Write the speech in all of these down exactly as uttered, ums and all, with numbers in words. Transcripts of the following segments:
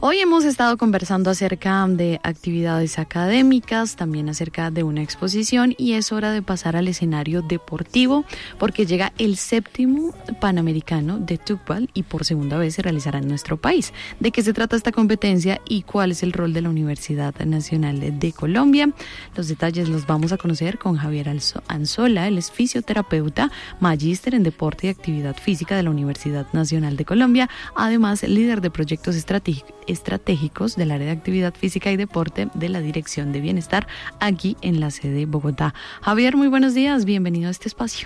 Hoy hemos estado conversando acerca de actividades académicas, también acerca de una exposición, y es hora de pasar al escenario deportivo porque llega el séptimo Panamericano de Tugball y por segunda vez se realizará en nuestro país. ¿De qué se trata esta competencia y cuál es el rol de la Universidad Nacional de Colombia? Los detalles los vamos a conocer con Javier Anzola. Él es fisioterapeuta, magíster en deporte y actividad física de la Universidad Nacional de Colombia, además líder de proyectos estratégicos estratégicos del área de actividad física y deporte de la Dirección de Bienestar aquí en la sede Bogotá. Javier, muy buenos días, bienvenido a este espacio.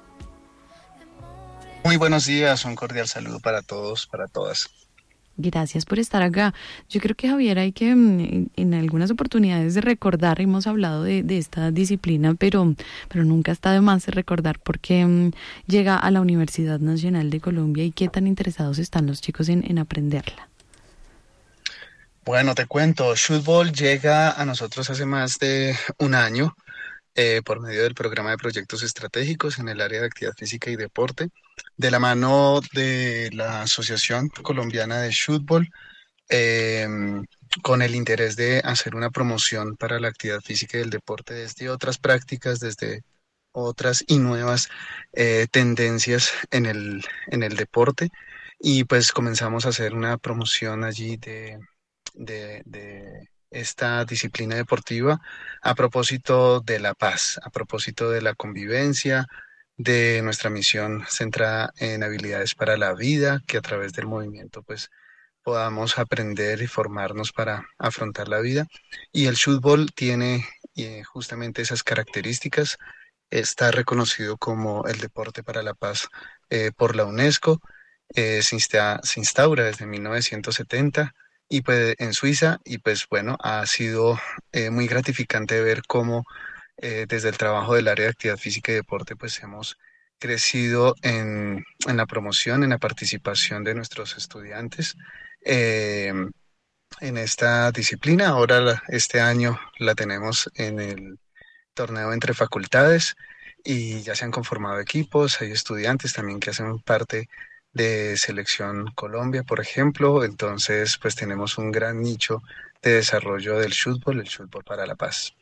Muy buenos días, un cordial saludo para todos, para todas. Gracias por estar acá. Yo creo que, Javier, hay que en, en algunas oportunidades de recordar, hemos hablado de, de esta disciplina, pero, pero nunca está de más recordar por qué um, llega a la Universidad Nacional de Colombia y qué tan interesados están los chicos en, en aprenderla. Bueno, te cuento, Shootball llega a nosotros hace más de un año eh, por medio del programa de proyectos estratégicos en el área de actividad física y deporte, de la mano de la Asociación Colombiana de Shootball, eh, con el interés de hacer una promoción para la actividad física y el deporte desde otras prácticas, desde otras y nuevas eh, tendencias en el, en el deporte. Y pues comenzamos a hacer una promoción allí de de, de esta disciplina deportiva a propósito de la paz, a propósito de la convivencia, de nuestra misión centrada en habilidades para la vida, que a través del movimiento pues podamos aprender y formarnos para afrontar la vida. Y el fútbol tiene eh, justamente esas características. Está reconocido como el deporte para la paz eh, por la UNESCO. Eh, se, insta, se instaura desde mil novecientos setenta y pues en Suiza, y pues bueno, ha sido eh, muy gratificante ver cómo eh, desde el trabajo del área de actividad física y deporte pues hemos crecido en, en la promoción, en la participación de nuestros estudiantes eh, en esta disciplina. Ahora la, este año la tenemos en el torneo entre facultades y ya se han conformado equipos, hay estudiantes también que hacen parte de Selección Colombia, por ejemplo. Entonces pues tenemos un gran nicho de desarrollo del fútbol, el fútbol para la paz.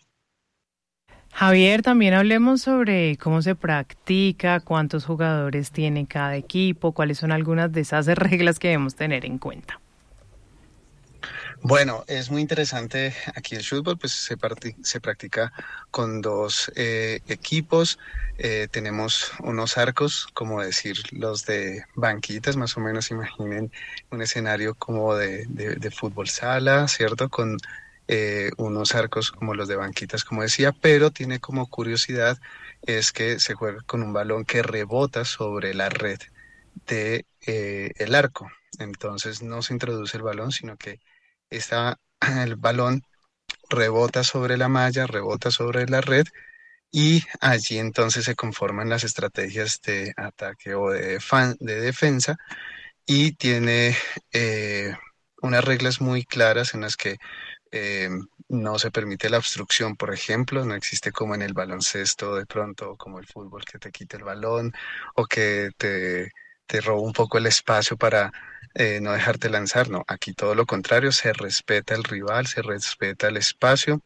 Javier, también hablemos sobre cómo se practica, cuántos jugadores tiene cada equipo, cuáles son algunas de esas reglas que debemos tener en cuenta. Bueno, es muy interesante aquí el fútbol, pues se, se practica con dos eh, equipos. Eh, tenemos unos arcos, como decir, los de banquitas, más o menos imaginen un escenario como de, de, de fútbol sala, ¿cierto? Con eh, unos arcos como los de banquitas, como decía, pero tiene como curiosidad es que se juega con un balón que rebota sobre la red de eh, el arco. Entonces no se introduce el balón, sino que está el balón rebota sobre la malla, rebota sobre la red y allí entonces se conforman las estrategias de ataque o de, defan- de defensa y tiene eh, unas reglas muy claras en las que eh, no se permite la obstrucción, por ejemplo, no existe como en el baloncesto de pronto, como el fútbol, que te quite el balón o que te, te roba un poco el espacio para eh, no dejarte lanzar. No, aquí todo lo contrario, se respeta el rival, se respeta el espacio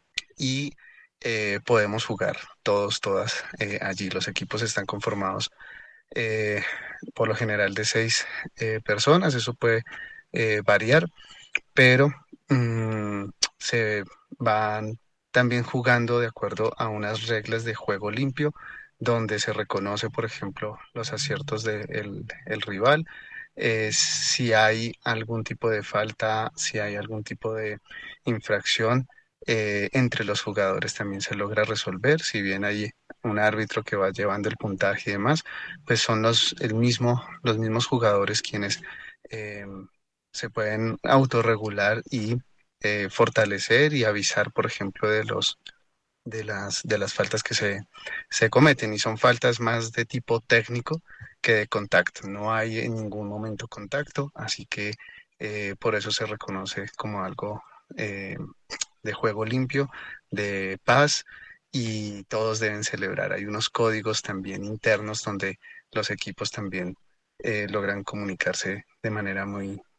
y eh, podemos jugar todos, todas eh, allí. Los equipos están conformados eh, por lo general de seis eh, personas, eso puede eh, variar, pero mmm, se van también jugando de acuerdo a unas reglas de juego limpio, donde se reconoce, por ejemplo, los aciertos del el rival, eh, si hay algún tipo de falta, si hay algún tipo de infracción. Eh, entre los jugadores también se logra resolver, si bien hay un árbitro que va llevando el puntaje y demás, pues son los, el mismo, los mismos jugadores quienes eh, se pueden autorregular y eh, fortalecer y avisar, por ejemplo, de los de las de las faltas que se, se cometen y son faltas más de tipo técnico que de contacto. No hay en ningún momento contacto, así que eh, por eso se reconoce como algo eh, de juego limpio, de paz y todos deben celebrar. Hay unos códigos también internos donde los equipos también eh, logran comunicarse de manera muy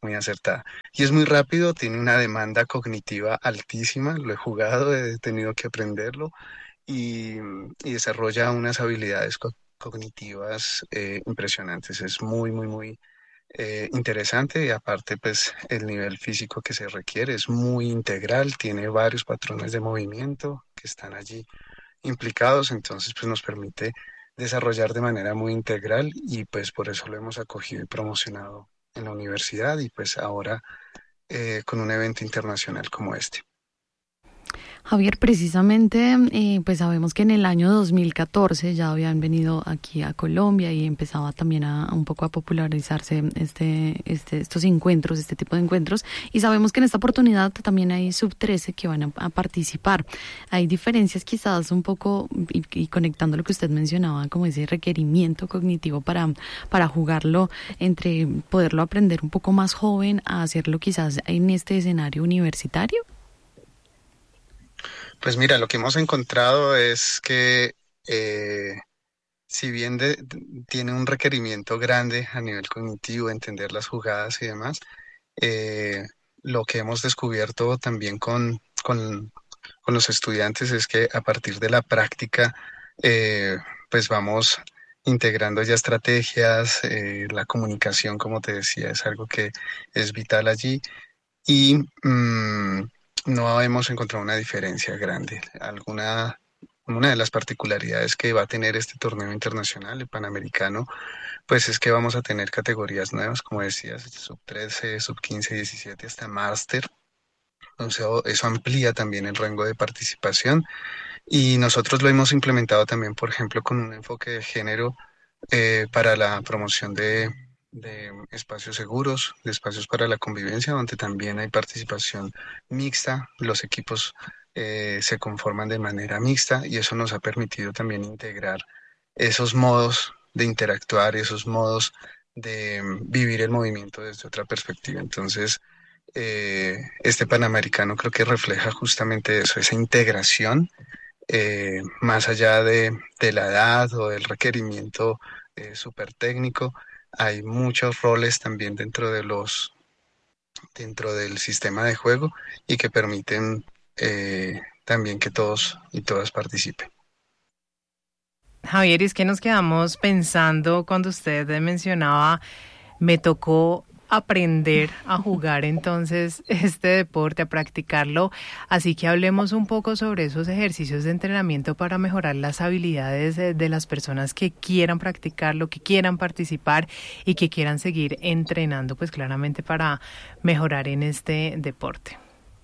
muy acertada. Y es muy rápido, tiene una demanda cognitiva altísima, lo he jugado, he tenido que aprenderlo y, y desarrolla unas habilidades co- cognitivas eh, impresionantes. Es muy, muy, muy eh, interesante y aparte pues el nivel físico que se requiere es muy integral, tiene varios patrones de movimiento que están allí implicados, entonces pues nos permite desarrollar de manera muy integral y pues por eso lo hemos acogido y promocionado en la universidad y pues ahora eh, con un evento internacional como este. Javier, precisamente, eh, pues sabemos que en el año dos mil catorce ya habían venido aquí a Colombia y empezaba también a, a un poco a popularizarse este, este, estos encuentros, este tipo de encuentros. Y sabemos que en esta oportunidad también hay sub trece que van a, a participar. Hay diferencias quizás un poco, y, y conectando lo que usted mencionaba, como ese requerimiento cognitivo para, para jugarlo, entre poderlo aprender un poco más joven a hacerlo quizás en este escenario universitario. Pues mira, lo que hemos encontrado es que eh, si bien de- de- tiene un requerimiento grande a nivel cognitivo, entender las jugadas y demás, eh, lo que hemos descubierto también con, con, con los estudiantes es que a partir de la práctica, eh, pues vamos integrando ya estrategias, eh, la comunicación, como te decía, es algo que es vital allí y mm, no hemos encontrado una diferencia grande. Alguna, una de las particularidades que va a tener este torneo internacional, el Panamericano, pues es que vamos a tener categorías nuevas, como decías, sub trece, sub quince, diecisiete, hasta máster. Entonces, o- eso amplía también el rango de participación y nosotros lo hemos implementado también, por ejemplo, con un enfoque de género eh, para la promoción de, de espacios seguros, de espacios para la convivencia, donde también hay participación mixta. Los equipos eh, se conforman de manera mixta y eso nos ha permitido también integrar esos modos de interactuar, esos modos de mm, vivir el movimiento desde otra perspectiva. Entonces, eh, este Panamericano creo que refleja justamente eso, esa integración eh, más allá de, de la edad o del requerimiento eh, súper técnico, hay muchos roles también dentro de los, dentro del sistema de juego y que permiten eh, también que todos y todas participen. Javier, es que nos quedamos pensando cuando usted mencionaba, me tocó aprender a jugar entonces este deporte, a practicarlo, así que hablemos un poco sobre esos ejercicios de entrenamiento para mejorar las habilidades de, de las personas que quieran practicarlo, que quieran participar y que quieran seguir entrenando, pues claramente para mejorar en este deporte.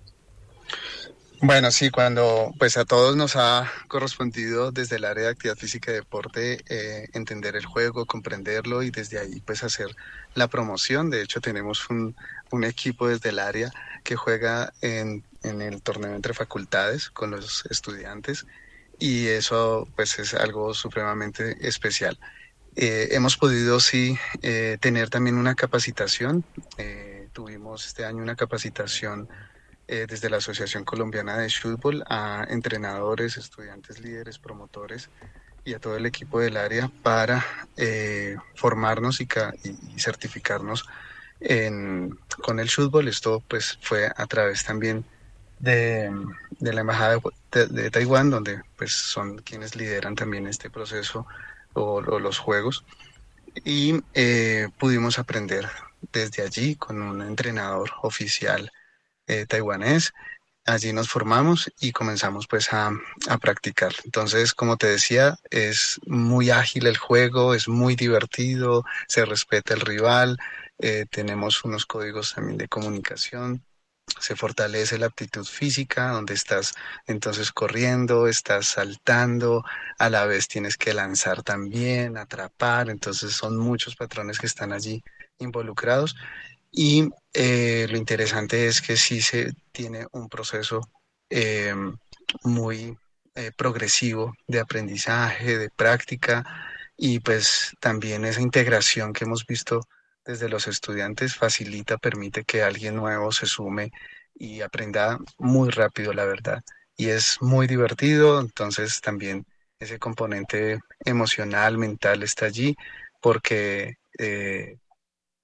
Bueno, sí, cuando pues a todos nos ha correspondido desde el área de actividad física y deporte eh, entender el juego, comprenderlo y desde ahí pues hacer la promoción. De hecho, tenemos un, un equipo desde el área que juega en, en el torneo entre facultades con los estudiantes y eso pues es algo supremamente especial. Eh, hemos podido sí eh, tener también una capacitación. Eh, tuvimos este año una capacitación eh, desde la Asociación Colombiana de Fútbol a entrenadores, estudiantes, líderes, promotores y a todo el equipo del área para eh, formarnos y, ca- y, y certificarnos en, con el fútbol. Esto pues fue a través también de, de la Embajada de, de Taiwán, donde pues son quienes lideran también este proceso o, o los juegos. Y eh, pudimos aprender desde allí con un entrenador oficial eh, taiwanés. Allí nos formamos y comenzamos pues a, a practicar. Entonces, como te decía, es muy ágil el juego, es muy divertido, se respeta el rival, eh, tenemos unos códigos también de comunicación, se fortalece la aptitud física, donde estás entonces corriendo, estás saltando, a la vez tienes que lanzar también, atrapar, entonces son muchos patrones que están allí involucrados y eh, lo interesante es que sí se tiene un proceso eh, muy eh, progresivo de aprendizaje, de práctica y pues también esa integración que hemos visto desde los estudiantes facilita, permite que alguien nuevo se sume y aprenda muy rápido, la verdad. Y es muy divertido, entonces también ese componente emocional, mental está allí porque... eh,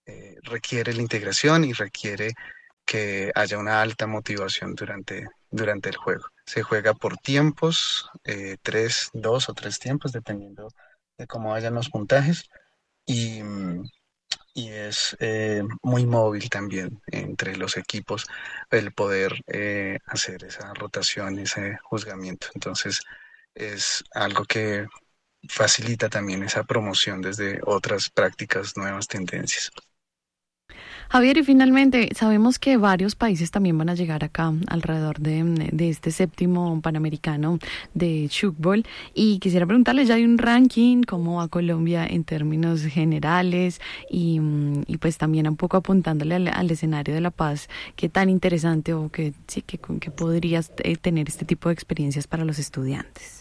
eh, requiere la integración y requiere que haya una alta motivación durante, durante el juego. Se juega por tiempos, eh, tres, dos o tres tiempos, dependiendo de cómo vayan los puntajes, y, y es eh, muy móvil también entre los equipos el poder eh, hacer esa rotación, ese juzgamiento. Entonces es algo que facilita también esa promoción desde otras prácticas, nuevas tendencias. Javier, y finalmente, sabemos que varios países también van a llegar acá alrededor de, de este séptimo Panamericano de Shootball, y quisiera preguntarle, ¿ya hay un ranking? ¿Cómo va Colombia en términos generales? Y, y pues también un poco apuntándole al, al escenario de La Paz, ¿qué tan interesante o que sí que, que podrías tener este tipo de experiencias para los estudiantes?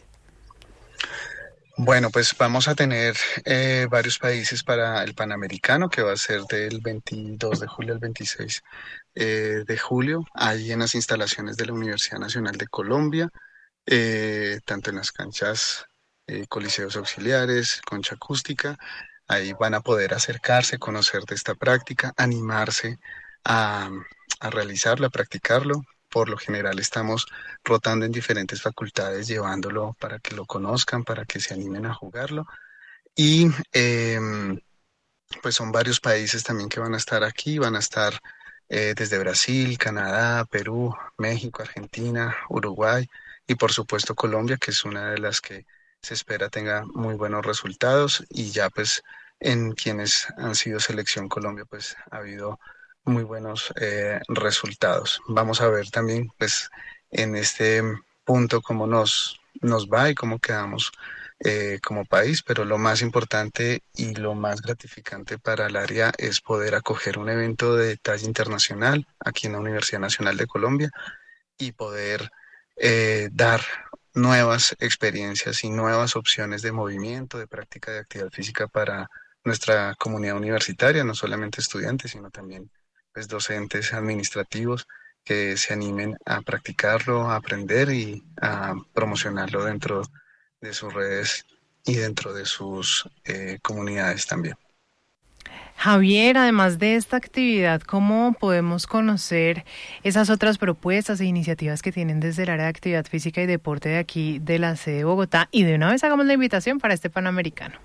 Bueno, pues vamos a tener eh, varios países para el Panamericano, que va a ser del veintidós de julio al veintiséis eh, de julio, ahí en las instalaciones de la Universidad Nacional de Colombia, eh, tanto en las canchas eh, Coliseos Auxiliares, Concha Acústica. Ahí van a poder acercarse, conocer de esta práctica, animarse a, a realizarlo, a practicarlo. Por lo general estamos rotando en diferentes facultades, llevándolo para que lo conozcan, para que se animen a jugarlo. Y eh, pues son varios países también que van a estar aquí, van a estar eh, desde Brasil, Canadá, Perú, México, Argentina, Uruguay y por supuesto Colombia, que es una de las que se espera tenga muy buenos resultados, y ya pues en quienes han sido selección Colombia pues ha habido muy buenos eh, resultados. Vamos a ver también pues en este punto cómo nos, nos va y cómo quedamos eh, como país, pero lo más importante y lo más gratificante para el área es poder acoger un evento de talla internacional aquí en la Universidad Nacional de Colombia y poder eh, dar nuevas experiencias y nuevas opciones de movimiento, de práctica de actividad física para nuestra comunidad universitaria, no solamente estudiantes, sino también pues, docentes, administrativos, que se animen a practicarlo, a aprender y a promocionarlo dentro de sus redes y dentro de sus eh, comunidades también. Javier, además de esta actividad, ¿cómo podemos conocer esas otras propuestas e iniciativas que tienen desde el área de actividad física y deporte de aquí, de la sede de Bogotá? Y de una vez hagamos la invitación para este Panamericano.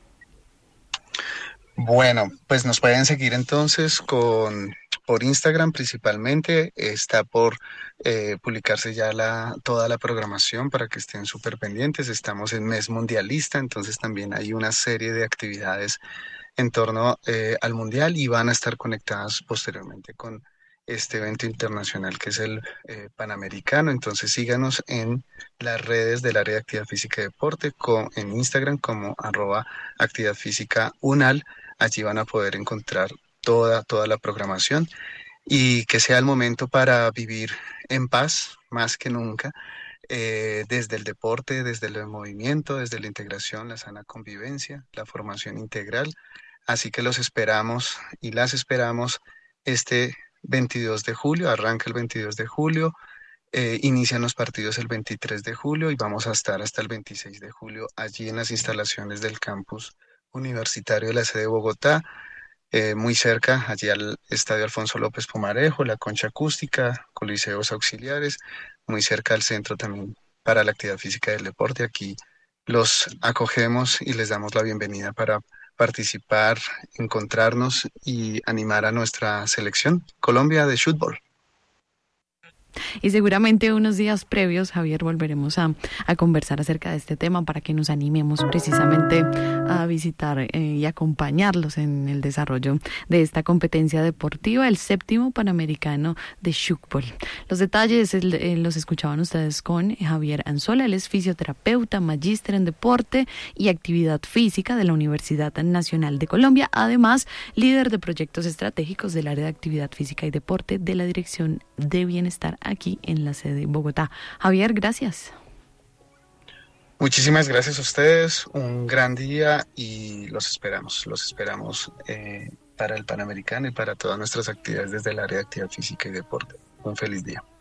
Bueno, pues nos pueden seguir entonces con por Instagram principalmente. Está por eh, publicarse ya la, toda la programación para que estén súper pendientes. Estamos en mes mundialista, entonces también hay una serie de actividades en torno eh, al mundial y van a estar conectadas posteriormente con este evento internacional que es el eh, Panamericano. Entonces síganos en las redes del área de actividad física y deporte, con, en Instagram como arroba actividad física unal. Allí van a poder encontrar toda, toda la programación, y que sea el momento para vivir en paz más que nunca, eh, desde el deporte, desde el movimiento, desde la integración, la sana convivencia, la formación integral. Así que los esperamos y las esperamos este veintidós de julio, arranca el veintidós de julio, eh, inician los partidos el veintitrés de julio y vamos a estar hasta el veintiséis de julio allí en las instalaciones del campus universitario de la sede de Bogotá, eh, muy cerca, allí al Estadio Alfonso López Pumarejo, la Concha Acústica, Coliseos Auxiliares, muy cerca al centro también para la actividad física y el deporte. Aquí los acogemos y les damos la bienvenida para participar, encontrarnos y animar a nuestra selección Colombia de Shootball. Y seguramente unos días previos, Javier, volveremos a, a conversar acerca de este tema para que nos animemos precisamente a visitar eh, y acompañarlos en el desarrollo de esta competencia deportiva, el séptimo Panamericano de Shootball. Los detalles eh, los escuchaban ustedes con Javier Anzola. Él es fisioterapeuta, magíster en deporte y actividad física de la Universidad Nacional de Colombia, además líder de proyectos estratégicos del área de actividad física y deporte de la Dirección de Bienestar aquí en la sede de Bogotá. Javier, gracias. Muchísimas gracias a ustedes, un gran día y los esperamos, los esperamos eh, para el Panamericano y para todas nuestras actividades desde el área de actividad física y deporte. Un feliz día.